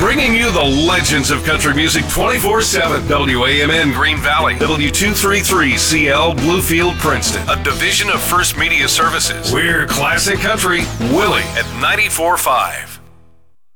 bringing you the legends of country music 24/7. WAMN Green Valley, W233CL Bluefield Princeton, a division of First Media Services. We're Classic Country, Willie at 94.5.